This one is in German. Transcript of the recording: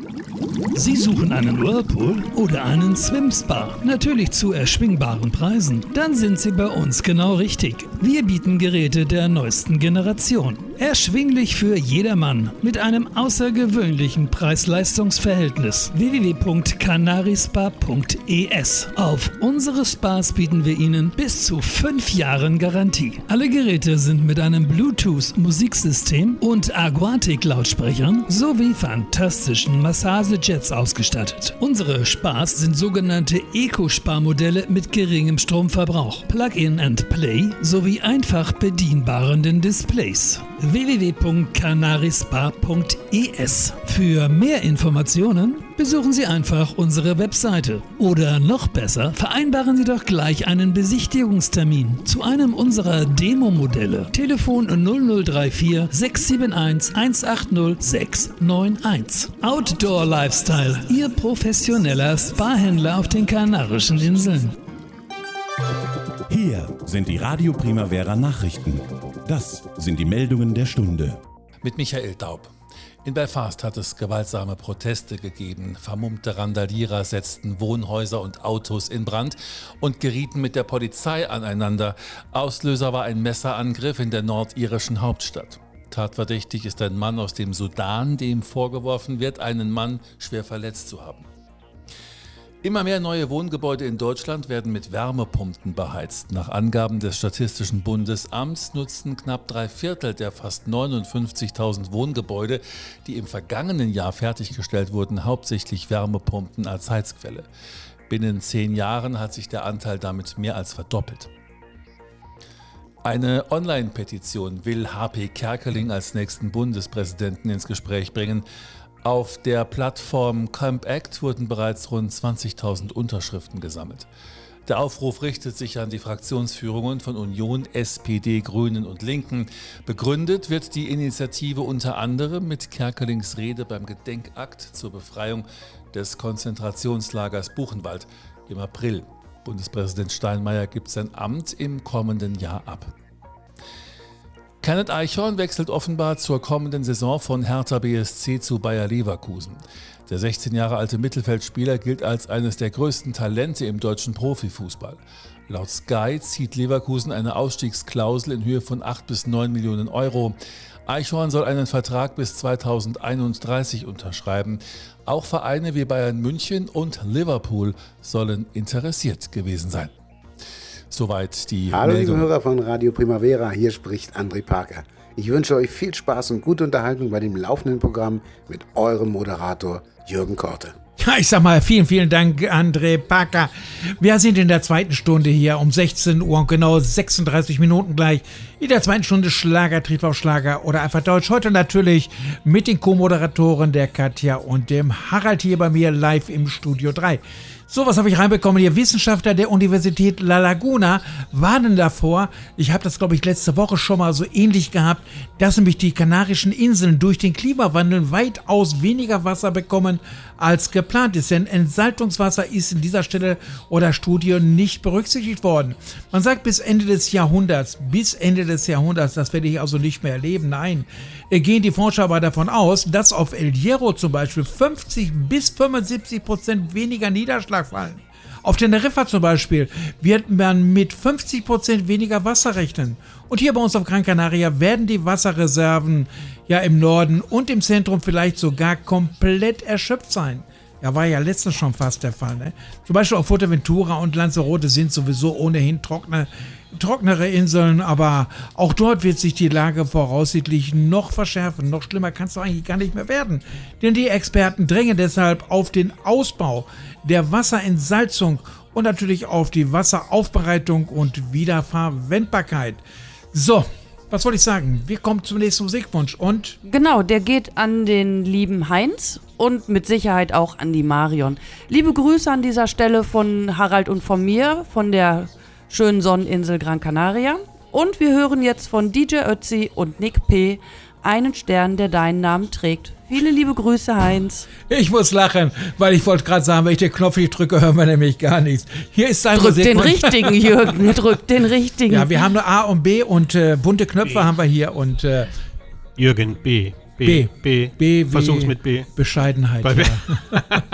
Sie suchen einen Whirlpool oder einen Swim-Spa? Natürlich zu erschwingbaren Preisen? Dann sind Sie bei uns genau richtig. Wir bieten Geräte der neuesten Generation. Erschwinglich für jedermann mit einem außergewöhnlichen Preis-Leistungs-Verhältnis. www.canarispa.es. Auf unsere Spas bieten wir Ihnen bis zu 5 Jahren Garantie. Alle Geräte sind mit einem Bluetooth-Musiksystem und Aquatic-Lautsprechern sowie fantastischen Massagejets ausgestattet. Unsere Spas sind sogenannte Eco-Spa-Modelle mit geringem Stromverbrauch, Plug-in and Play sowie einfach bedienbaren Displays. www.canarispa.es. Für mehr Informationen besuchen Sie einfach unsere Webseite. Oder noch besser, vereinbaren Sie doch gleich einen Besichtigungstermin zu einem unserer Demo-Modelle. Telefon 0034 671 180 691. Outdoor Lifestyle, Ihr professioneller Spa-Händler auf den Kanarischen Inseln. Hier sind die Radio Primavera Nachrichten. Das sind die Meldungen der Stunde. Mit Michael Daub. In Belfast hat es gewaltsame Proteste gegeben. Vermummte Randalierer setzten Wohnhäuser und Autos in Brand und gerieten mit der Polizei aneinander. Auslöser war ein Messerangriff in der nordirischen Hauptstadt. Tatverdächtig ist ein Mann aus dem Sudan, dem vorgeworfen wird, einen Mann schwer verletzt zu haben. Immer mehr neue Wohngebäude in Deutschland werden mit Wärmepumpen beheizt. Nach Angaben des Statistischen Bundesamts nutzten knapp 3/4 der fast 59.000 Wohngebäude, die im vergangenen Jahr fertiggestellt wurden, hauptsächlich Wärmepumpen als Heizquelle. Binnen 10 Jahren hat sich der Anteil damit mehr als verdoppelt. Eine Online-Petition will HP Kerkeling als nächsten Bundespräsidenten ins Gespräch bringen. Auf der Plattform CampAct wurden bereits rund 20.000 Unterschriften gesammelt. Der Aufruf richtet sich an die Fraktionsführungen von Union, SPD, Grünen und Linken. Begründet wird die Initiative unter anderem mit Kerkelings Rede beim Gedenkakt zur Befreiung des Konzentrationslagers Buchenwald im April. Bundespräsident Steinmeier gibt sein Amt im kommenden Jahr ab. Kenneth Eichhorn wechselt offenbar zur kommenden Saison von Hertha BSC zu Bayer Leverkusen. Der 16 Jahre alte Mittelfeldspieler gilt als eines der größten Talente im deutschen Profifußball. Laut Sky zieht Leverkusen eine Ausstiegsklausel in Höhe von 8 bis 9 Millionen Euro. Eichhorn soll einen Vertrag bis 2031 unterschreiben. Auch Vereine wie Bayern München und Liverpool sollen interessiert gewesen sein. Soweit die Hallo Meldung. liebe Hörer von Radio Primavera, hier spricht André Parker. Ich wünsche euch viel Spaß und gute Unterhaltung bei dem laufenden Programm mit eurem Moderator Jürgen Korte. Ja, ich sag mal, vielen Dank, André Parker. Wir sind in der zweiten Stunde hier um 16 Uhr und genau 36 Minuten gleich. In der zweiten Stunde Schlager, Tritt auf Schlager oder einfach Deutsch. Heute natürlich mit den Co-Moderatoren der Katja und dem Harald hier bei mir live im Studio 3. So, was habe ich reinbekommen? Die Wissenschaftler der Universität La Laguna warnen davor, ich habe das, glaube ich, letzte Woche schon mal so ähnlich gehabt, dass nämlich die Kanarischen Inseln durch den Klimawandel weitaus weniger Wasser bekommen, als geplant ist. Denn Entsalzungswasser ist in dieser Stelle oder Studie nicht berücksichtigt worden. Man sagt bis Ende des Jahrhunderts, das werde ich also nicht mehr erleben. Nein, gehen die Forscher aber davon aus, dass auf El Hierro zum Beispiel 50-75% weniger Niederschlag fallen. Auf Teneriffa zum Beispiel wird man mit 50% weniger Wasser rechnen. Und hier bei uns auf Gran Canaria werden die Wasserreserven ja im Norden und im Zentrum vielleicht sogar komplett erschöpft sein. Ja, war ja letztens schon fast der Fall. Ne? Zum Beispiel auf Fuerteventura und Lanzarote sind sowieso ohnehin trockenere Inseln, aber auch dort wird sich die Lage voraussichtlich noch verschärfen. Noch schlimmer kann es doch eigentlich gar nicht mehr werden. Denn die Experten drängen deshalb auf den Ausbau der Wasserentsalzung und natürlich auf die Wasseraufbereitung und Wiederverwendbarkeit. So, was wollte ich sagen? Wir kommen zum nächsten Musikwunsch und... Genau, der geht an den lieben Heinz und mit Sicherheit auch an die Marion. Liebe Grüße an dieser Stelle von Harald und von mir, von der schönen Sonneninsel Gran Canaria. Und wir hören jetzt von DJ Ötzi und Nick P. einen Stern, der deinen Namen trägt. Viele liebe Grüße, Heinz. Ich muss lachen, weil ich wollte gerade sagen, wenn ich den Knopf nicht drücke, hören wir nämlich gar nichts. Hier ist sein Drück den richtigen, Jürgen, drück den richtigen. Ja, wir haben nur A und B und bunte Knöpfe haben wir hier und... Jürgen B. B. B. B wie Versuch's mit B. Bescheidenheit. Bei B. Ja.